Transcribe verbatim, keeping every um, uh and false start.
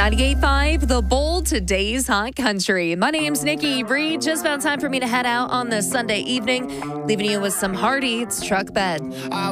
ninety-eight point five, The Bold, today's hot country. My name's Nikki Bree. Just about time for me to head out on this Sunday evening, leaving you with some Heart Eats truck bed.